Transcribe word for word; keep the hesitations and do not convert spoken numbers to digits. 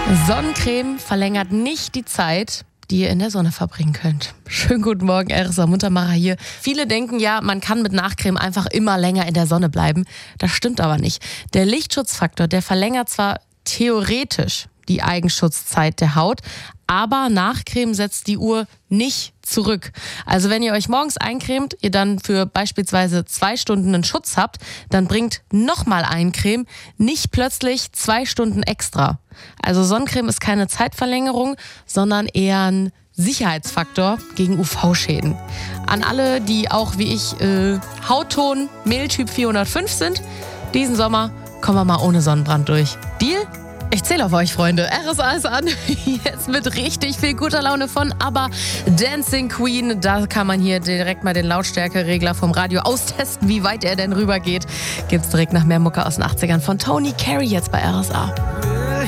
Sonnencreme verlängert nicht die Zeit, die ihr in der Sonne verbringen könnt. Schönen guten Morgen, R S A Muntermacher hier. Viele denken ja, man kann mit Nachcreme einfach immer länger in der Sonne bleiben. Das stimmt aber nicht. Der Lichtschutzfaktor, der verlängert zwar theoretisch die Eigenschutzzeit der Haut, aber Nachcreme setzt die Uhr nicht zurück. Also wenn ihr euch morgens eincremt, ihr dann für beispielsweise zwei Stunden einen Schutz habt, dann bringt nochmal Eincreme nicht plötzlich zwei Stunden extra. Also Sonnencreme ist keine Zeitverlängerung, sondern eher ein Sicherheitsfaktor gegen U V-Schäden. An alle, die auch wie ich äh, Hautton Mehltyp vierhundertfünf sind, diesen Sommer kommen wir mal ohne Sonnenbrand durch. Deal? Ich zähle auf euch, Freunde. R S A ist an. Jetzt mit richtig viel guter Laune von ABBA, Dancing Queen. Da kann man hier direkt mal den Lautstärkeregler vom Radio austesten, wie weit er denn rübergeht. Gibt's direkt nach mehr Mucke aus den achtzigern von Tony Carey jetzt bei R S A.